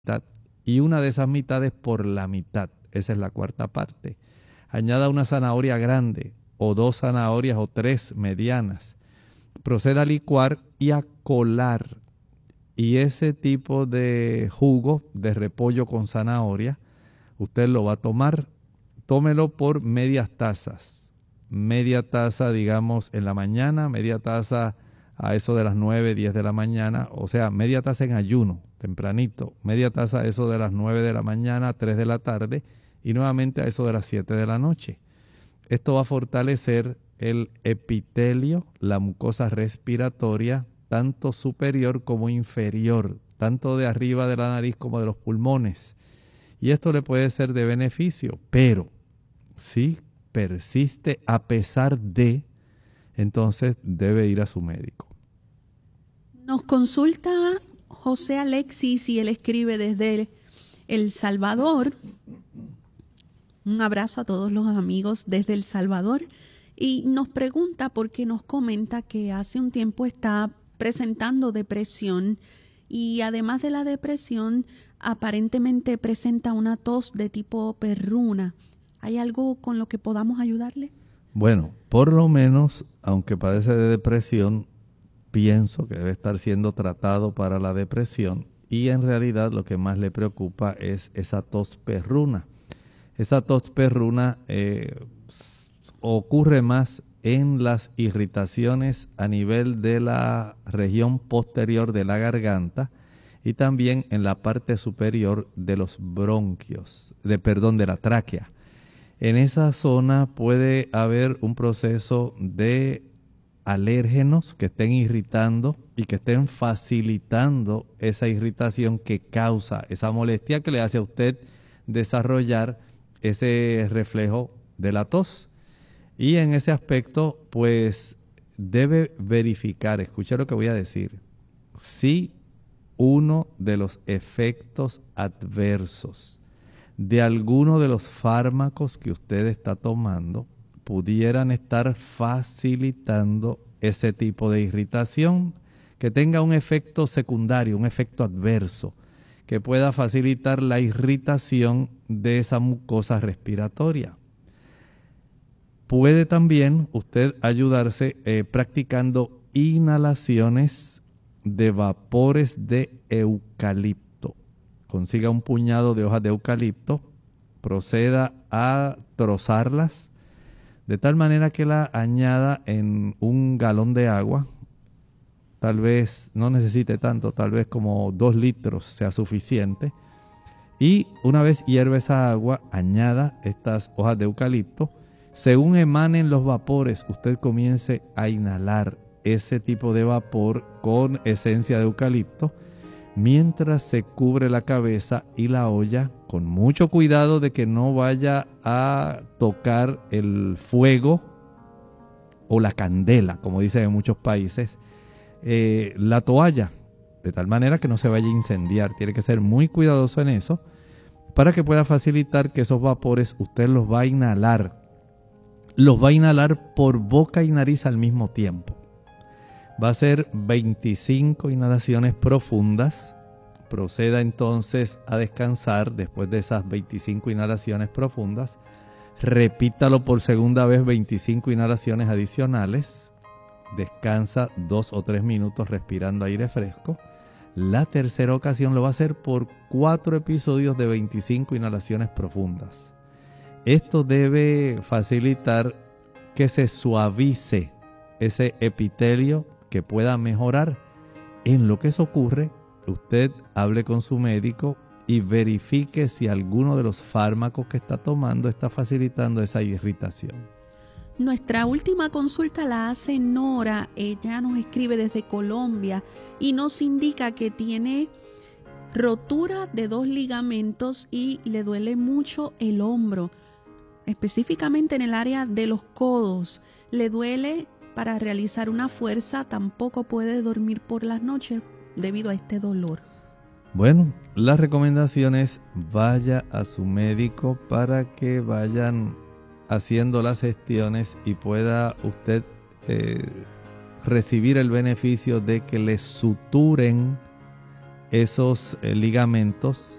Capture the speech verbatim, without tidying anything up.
mitad y una de esas mitades por la mitad. Esa es la cuarta parte. Añada una zanahoria grande o dos zanahorias o tres medianas. Proceda a licuar y a colar. Y ese tipo de jugo de repollo con zanahoria, usted lo va a tomar. Tómelo por medias tazas. Media taza, digamos, en la mañana, media taza a eso de las nueve, diez de la mañana, o sea, media taza en ayuno, tempranito, media taza a eso de las nueve de la mañana, tres de la tarde, y nuevamente a eso de las siete de la noche. Esto va a fortalecer el epitelio, la mucosa respiratoria, tanto superior como inferior, tanto de arriba de la nariz como de los pulmones. Y esto le puede ser de beneficio, pero si persiste a pesar de, entonces debe ir a su médico. Nos consulta José Alexis y él escribe desde El Salvador. Un abrazo a todos los amigos desde El Salvador. Y nos pregunta porque nos comenta que hace un tiempo está presentando depresión y además de la depresión aparentemente presenta una tos de tipo perruna. ¿Hay algo con lo que podamos ayudarle? Bueno, por lo menos, aunque padece de depresión, pienso que debe estar siendo tratado para la depresión y en realidad lo que más le preocupa es esa tos perruna. Esa tos perruna eh, ocurre más en las irritaciones a nivel de la región posterior de la garganta y también en la parte superior de los bronquios, de perdón, de la tráquea. En esa zona puede haber un proceso de alérgenos que estén irritando y que estén facilitando esa irritación que causa esa molestia que le hace a usted desarrollar ese reflejo de la tos. Y en ese aspecto, pues debe verificar, escucha lo que voy a decir, si uno de los efectos adversos de alguno de los fármacos que usted está tomando pudieran estar facilitando ese tipo de irritación, que tenga un efecto secundario, un efecto adverso, que pueda facilitar la irritación de esa mucosa respiratoria. Puede también usted ayudarse eh, practicando inhalaciones de vapores de eucalipto. Consiga un puñado de hojas de eucalipto, proceda a trozarlas de tal manera que la añada en un galón de agua. Tal vez no necesite tanto, tal vez como dos litros sea suficiente. Y una vez hierva esa agua, añada estas hojas de eucalipto. Según emanen los vapores, usted comience a inhalar ese tipo de vapor con esencia de eucalipto, mientras se cubre la cabeza y la olla, con mucho cuidado de que no vaya a tocar el fuego o la candela, como dicen en muchos países, eh, la toalla, de tal manera que no se vaya a incendiar. Tiene que ser muy cuidadoso en eso, para que pueda facilitar que esos vapores usted los va a inhalar. Los va a inhalar por boca y nariz al mismo tiempo. Va a ser veinticinco inhalaciones profundas. Proceda entonces a descansar después de esas veinticinco inhalaciones profundas. Repítalo por segunda vez, veinticinco inhalaciones adicionales. Descansa dos o tres minutos respirando aire fresco. La tercera ocasión lo va a hacer por cuatro episodios de veinticinco inhalaciones profundas. Esto debe facilitar que se suavice ese epitelio, que pueda mejorar. En lo que eso ocurre, usted hable con su médico y verifique si alguno de los fármacos que está tomando está facilitando esa irritación. Nuestra última consulta la hace Nora. Ella nos escribe desde Colombia y nos indica que tiene rotura de dos ligamentos y le duele mucho el hombro, específicamente en el área de los codos. Le duele para realizar una fuerza, tampoco puede dormir por las noches debido a este dolor. Bueno, la recomendación es vaya a su médico para que vayan haciendo las gestiones y pueda usted eh, recibir el beneficio de que le suturen esos eh, ligamentos